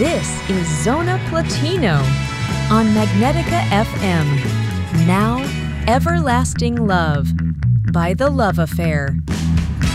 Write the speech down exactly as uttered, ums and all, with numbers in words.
This is Zona Platino on Magnetica F M. Now, Everlasting Love by The Love Affair.